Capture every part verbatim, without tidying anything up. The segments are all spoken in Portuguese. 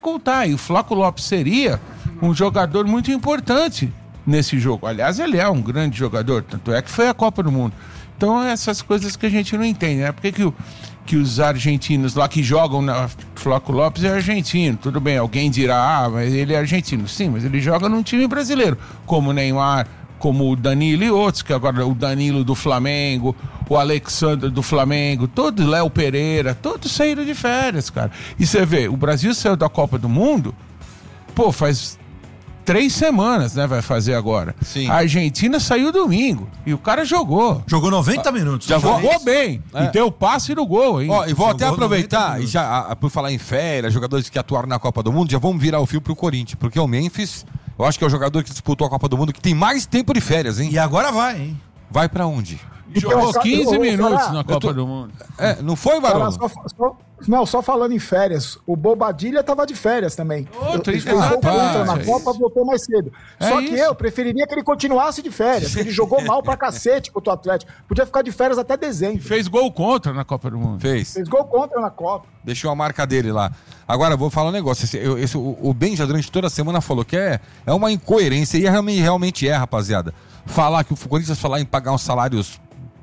dificultar. E o Flaco Lopes seria um jogador muito importante nesse jogo. Aliás, ele é um grande jogador, tanto é que foi a Copa do Mundo. Então, essas coisas que a gente não entende, né? Por que, que, o, que os argentinos lá que jogam na Flaco Lopes é argentino? Tudo bem, alguém dirá, ah, mas ele é argentino. Sim, mas ele joga num time brasileiro, como o Neymar, como o Danilo e outros, que agora o Danilo do Flamengo, o Alexandre do Flamengo, todos, Léo Pereira, todos saíram de férias, cara. E você vê, o Brasil saiu da Copa do Mundo, pô, faz três semanas, né, vai fazer agora. Sim. A Argentina saiu domingo e o cara jogou. Jogou noventa minutos. Já jogou bem. É. E deu o passe no gol, hein? Ó, e vou Jogou até aproveitar, e já, a, por falar em férias, jogadores que atuaram na Copa do Mundo, já vamos virar o fio pro Corinthians, porque o Memphis, eu acho que é o jogador que disputou a Copa do Mundo que tem mais tempo de férias, hein? E agora vai, hein? Vai pra onde? Jogou quinze minutos na Copa tô... do Mundo. É, não foi, Barão? Só, só, não, só falando em férias, o Bobadilha tava de férias também. Outro, ele jogou contra na é Copa, voltou mais cedo. É Só que isso. eu preferiria que ele continuasse de férias. Ele jogou mal pra cacete contra o Atlético. Podia ficar de férias até dezembro. Fez gol contra na Copa do Mundo. Fez. Fez gol contra na Copa. Deixou a marca dele lá. Agora, vou falar um negócio. Esse, eu, esse, o, o Ben já durante toda a semana falou que é, é uma incoerência. E realmente, realmente é, rapaziada. Falar que o Corinthians falar em pagar uns salários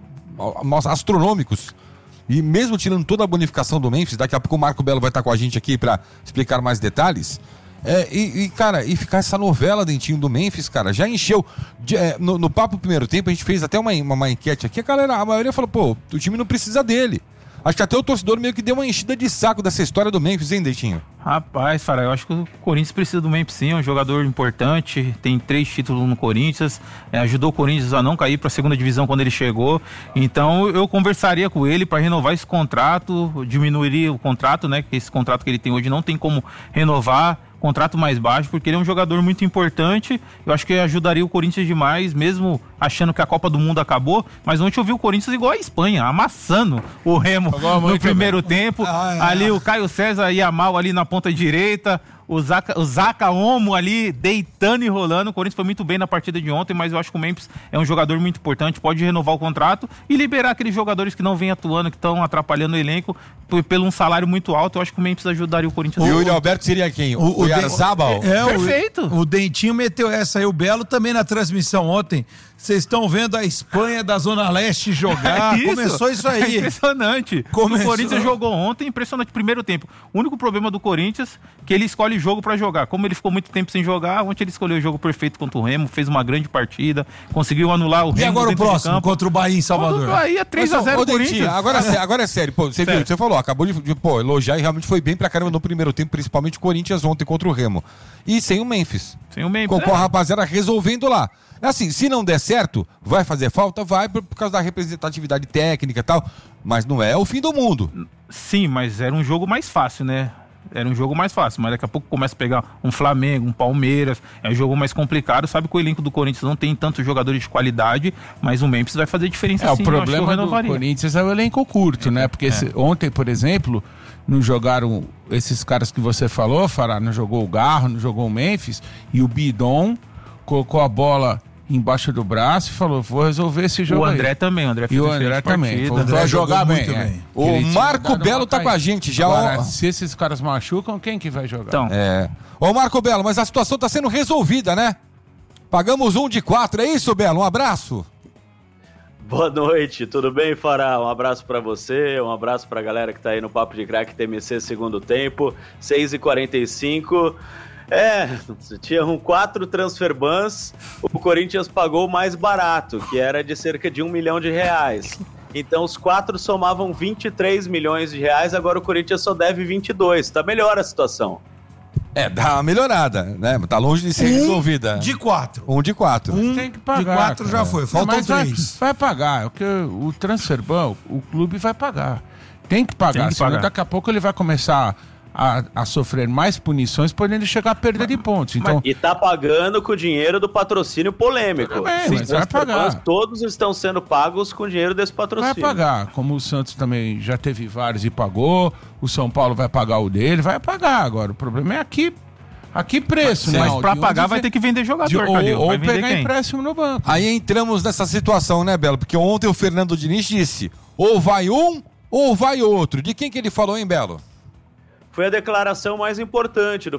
astronômicos. E mesmo tirando toda a bonificação do Memphis, daqui a pouco o Marco Belo vai estar com a gente aqui para explicar mais detalhes. É, e, e, cara, e ficar essa novela, Dentinho, do Memphis, cara, já encheu. De, é, no, no papo primeiro tempo, a gente fez até uma, uma, uma enquete aqui. A galera, a maioria falou, pô, o time não precisa dele. Acho que até o torcedor meio que deu uma enchida de saco dessa história do Memphis, hein, Dentinho? Rapaz, Fará, eu acho que o Corinthians precisa do Memphis sim, é um jogador importante, tem três títulos no Corinthians, é, ajudou o Corinthians a não cair para a segunda divisão quando ele chegou, então eu conversaria com ele para renovar esse contrato, diminuiria o contrato, né, que esse contrato que ele tem hoje não tem como renovar, contrato mais baixo, porque ele é um jogador muito importante, eu acho que ajudaria o Corinthians demais, mesmo achando que a Copa do Mundo acabou, mas ontem eu vi o Corinthians igual a Espanha, amassando o Remo no primeiro bem. tempo, ah, é. ali o Caio César ia mal ali na ponta direita, o Zaca, o Zaca Omo ali deitando e rolando. O Corinthians foi muito bem na partida de ontem, mas eu acho que o Memphis é um jogador muito importante, pode renovar o contrato e liberar aqueles jogadores que não vêm atuando, que estão atrapalhando o elenco por, pelo um salário muito alto. Eu acho que o Memphis ajudaria o Corinthians. E o Yuri Alberto seria quem? O, o, o Yarzabal? É, Perfeito. O, o Dentinho meteu essa aí, o Belo também na transmissão ontem. Vocês estão vendo a Espanha da Zona Leste jogar. Isso. Começou isso aí. É impressionante. Começou. O Corinthians jogou ontem, impressionante. Primeiro tempo. O único problema do Corinthians é que ele escolhe jogo pra jogar. Como ele ficou muito tempo sem jogar, ontem ele escolheu o jogo perfeito contra o Remo, fez uma grande partida, conseguiu anular o Remo. E agora o próximo, de contra o Bahia em Salvador? Contra o Bahia, três a zero Corinthians. Agora, agora é sério. Pô, você, viu, você falou, acabou de, de pô, elogiar e realmente foi bem pra caramba no primeiro tempo, principalmente o Corinthians ontem contra o Remo. E sem o Memphis. Sem o Memphis. Com, é. com a rapaziada resolvendo lá. Assim, se não der certo, vai fazer falta? Vai, por, por causa da representatividade técnica e tal, mas não é o fim do mundo. Sim, mas era um jogo mais fácil, né? Era um jogo mais fácil, mas daqui a pouco começa a pegar um Flamengo, um Palmeiras, é um jogo mais complicado. Sabe que o elenco do Corinthians não tem tantos jogadores de qualidade, mas o Memphis vai fazer diferença é, sim. O problema do Corinthians é o elenco curto, né? Porque é. esse, ontem, por exemplo, não jogaram esses caras que você falou, Fará, não jogou o Garro, não jogou o Memphis, e o Bidon colocou a bola embaixo do braço e falou, vou resolver esse jogo. O André aí. também, o André fez E o André também. Voltou a jogar bem. Muito é. bem. O Marco Belo tá com a gente já. Agora, se esses caras machucam, quem que vai jogar? Então. É. Ô Marco Belo, mas a situação tá sendo resolvida, né? Pagamos um de quatro, é isso, Belo? Um abraço. Boa noite, tudo bem, Fará? Um abraço pra você, um abraço pra galera que tá aí no Papo de Craque T M C segundo tempo, seis e quarenta e cinco. É, tinham quatro transfer bans, o Corinthians pagou o mais barato, que era de cerca de um milhão de reais. Então os quatro somavam vinte e três milhões de reais, agora o Corinthians só deve vinte e dois, tá melhor a situação. É, dá uma melhorada, né? Tá longe de ser um resolvida. De quatro. Um de quatro. Um tem que pagar, de quatro cara. já foi, faltam Mas vai, três. vai pagar, porque o transfer ban, o clube vai pagar. Tem que pagar, tem que senão pagar. Daqui a pouco ele vai começar a, a sofrer mais punições, podendo chegar a perda de pontos. Então, E tá pagando com o dinheiro do patrocínio polêmico. Tudo bem, Os mas vai pagar. transfer bans todos estão sendo pagos com o dinheiro desse vai patrocínio. pagar. Como o Santos também já teve vários e pagou, o São Paulo vai pagar o dele, vai pagar agora. O problema é aqui, aqui preço, né? Mas pra De pagar onde vai vem- ter que vender jogador, de, ou Calil. ou Vai vender pegar quem? empréstimo no banco. Aí entramos nessa situação, né, Belo? Porque ontem o Fernando Diniz disse, ou vai um, ou vai outro. De quem que ele falou, hein, Belo? foi a declaração mais importante do